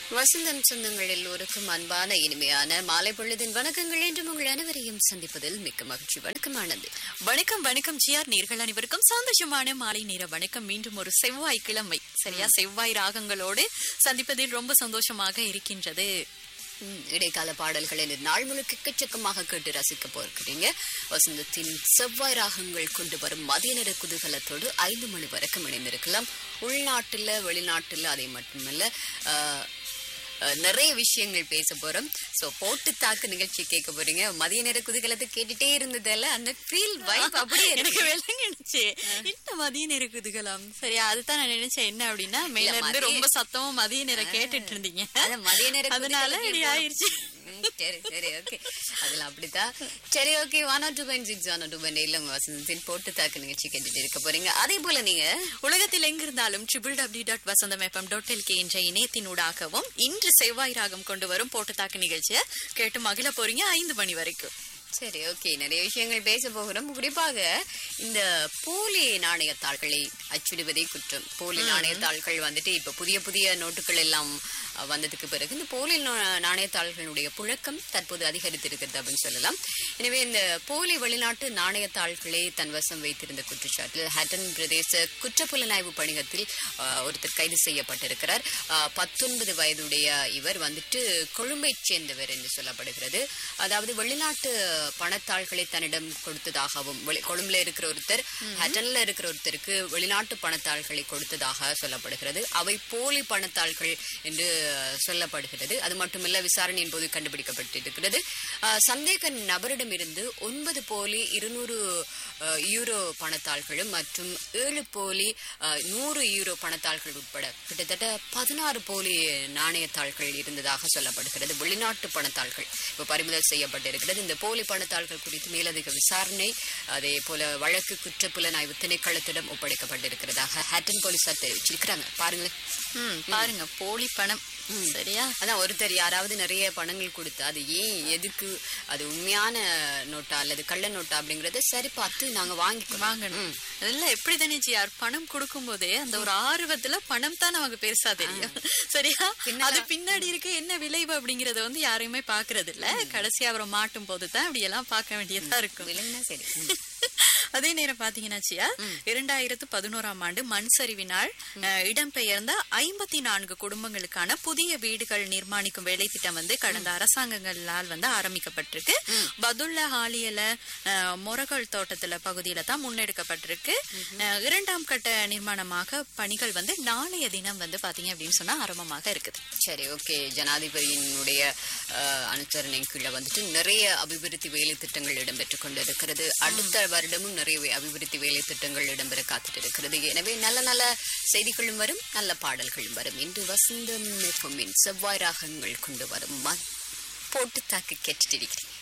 வசந்தம் சொந்தங்கள் எல்லோருக்கும் அன்பான இனிமையான மாலை பொழுதின் வணக்கங்கள் என்றும் உங்கள் அனைவரையும் சந்திப்பதில் மிக்க மகிழ்ச்சி. வணக்கம் ஆனந்தி. வணக்கம் வணக்கம் ஜிஆர். நேர்கள் அனைவருக்கும் சந்தோஷமான மாலை நேர வணக்கம். மீண்டும் ஒரு செவ்வாய் கிழமை, சரியா செவ்வாய் ராகங்களோடு சந்திப்பதில் ரொம்ப சந்தோஷமாக இருக்கின்றது. இடைக்கால பாடல்களை நாள் முழுக்க எக்கச்சக்கமாக கேட்டு ரசிக்க போயிருக்கிறீங்க. வசந்தத்தின் செவ்வாய் ராகங்கள் கொண்டு வரும் மதிய நேர குதூகலத்தோடு 5 மணி வரைக்கும் இணைந்திருக்கலாம். உள்நாட்டுல வெளிநாட்டுல அதை மட்டுமல்ல நிறைய விஷயங்கள் பேச போறோம். சோ போட்டு தாக்கு நிகழ்ச்சி கேட்க போறீங்க. மதிய நேர குதூகலத்தை கேட்டுட்டே இருந்ததால அந்த ஃபீல் வைப் அப்படியே எனக்கு விளங்கிடுச்சு. என்ன மதிய நேர குதூகலம், சரியா அதுதான் நான் நினைச்சேன். என்ன அப்படின்னா மேல இருந்து ரொம்ப சத்தமா மதிய நேரம் கேட்டுட்டு இருந்தீங்க, மதிய நேரம் அதனால இப்படி ஆயிடுச்சு. சரி சரி ஓகே, அதுல அப்படித்தான். சரி ஓகே, 102.6 102.8 உங்க வசந்தத்தின் போட்டு தாக்கு நிகழ்ச்சி கேட்டுட்டு இருக்க போறீங்க. அதே போல நீங்க உலகத்தில் எங்கிருந்தாலும் www.vasantham.lk என்ற இணையத்தினூடாகவும் இன்று செவ்வாய் ராகம் கொண்டு வரும் போட்டு தாக்கு நிகழ்ச்சியை கேட்டு மகிழ போறீங்க 5 மணி வரைக்கும். சரி ஓகே, நிறைய விஷயங்கள் பேச போகிறோம். குறிப்பாக இந்த போலி நாணயத்தாள்களை அச்சிடுவதே குற்றம். போலி நாணயத்தாள்கள் வந்துட்டு இப்ப புதிய புதிய நோட்டுகள் எல்லாம் வந்ததுக்கு பிறகு இந்த போலி நாணயத்தாள்களுடைய புழக்கம் தற்போது அதிகரித்திருக்கிறது அப்படின்னு சொல்லலாம். எனவே இந்த போலி வெளிநாட்டு நாணயத்தாள்களை தன்வசம் வைத்திருந்த குற்றச்சாட்டில் ஹட்டன் பிரதேச குற்றப்புலனாய்வு பணியகத்தில் ஒருத்தர் கைது செய்யப்பட்டிருக்கிறார். 19 வயதுடைய இவர் வந்துட்டு கொழும்பை சேர்ந்தவர் என்று சொல்லப்படுகிறது. அதாவது வெளிநாட்டு பணத்தாள்களை தன்னிடம் கொடுத்ததாகவும், கொழும்புல இருக்கிற ஒருத்தர் ஹட்டன்ல இருக்கிற ஒருத்தருக்கு வெளிநாட்டு பணத்தாள்களை கொடுத்ததாக சொல்லப்படுகிறது. அவை போலி பணத்தாள்கள் என்று சொல்லப்படுகிறது. அது மட்டுமல்ல, விசாரணையின் போது கண்டுபிடிக்கப்பட்டிருக்கிறது. சந்தேக நபரிடம் இருந்து 9 போலி 200 யூரோ பணத்தாள்களும் மற்றும் 7 போலி 100 யூரோ பணத்தாள்கள் உட்பட கிட்டத்தட்ட 16 போலி நாணயத்தாள்கள் இருந்ததாக சொல்லப்படுகிறது. வெளிநாட்டு பணத்தாள்கள் இப்ப பறிமுதல் செய்யப்பட்டிருக்கிறது. இந்த போலி பணத்தாள்கள் குறித்து மேலதிக விசாரணை, அதே போல வழக்கு குற்றப்புலனாய்வு திணைக்களத்திடம் ஒப்படைக்கப்பட்டிருக்கிறதாக ஹட்டன் போலீசார் தெரிவிச்சிருக்கிறாங்க. பாருங்க போலி பணம், சரியா அதான் ஒருத்தர் யாராவது நிறைய பணங்கள் கொடுத்து அது ஏன் எதுக்கு, அது உண்மையான நோட்டா அல்லது கள்ள நோட்டா அப்படிங்கறத சரி பார்த்து நாங்க வாங்கணும். அதெல்லாம் எப்படி தானே ஜிஆர், பணம் கொடுக்கும் போதே அந்த ஒரு ஆர்வத்துல பணம் தான் நமக்கு பெருசா தெரியும், சரியா அது பின்னாடி இருக்க என்ன விளைவு அப்படிங்கறத வந்து யாரையுமே பாக்குறது இல்ல. கடைசியா அவரை மாட்டும் போதுதான் அப்படி எல்லாம் பார்க்க வேண்டியதா இருக்கும். சரி அதே நேரம் பாத்தீங்கன்னா 2011ஆம் ஆண்டு மண் சரிவினால் இடம்பெயர்ந்த 54 குடும்பங்களுக்கான புதிய வீடுகள் நிர்மாணிக்கும் வேலை திட்டம் வந்து கடந்த அரசாங்கங்களால் வந்து ஆரம்பிக்கப்பட்டிருக்கு. பதுல்ல ஹாலியல மொரகல் தோட்டத்துல பகுதியில தான் முன்னெடுக்கப்பட்டிருக்கு. 2ஆம் கட்ட நிர்மாணமாக பணிகள் வந்து நாளைய தினம் வந்து பாத்தீங்க அப்படின்னு சொன்னா ஆரம்பமாக இருக்குது. சரி ஓகே, ஜனாதிபதியினுடைய அனுசரணை கீழே வந்துட்டு நிறைய அபிவிருத்தி வேலை திட்டங்கள் இடம்பெற்றுக் கொண்டிருக்கிறது. அடுத்த வருடமும் நிறைய அபிவிருத்தி வேலை திட்டங்கள் இடம்பெற காத்துட்டு இருக்கிறது. எனவே நல்ல நல்ல செய்திகளும் வரும், நல்ல பாடல்களும் வரும். இன்று வசந்தம் செவ்வாய் ராகங்கள் கொண்டு வரும் போட்டு தாக்கு கேட்டுட்டு இருக்கிறேன்.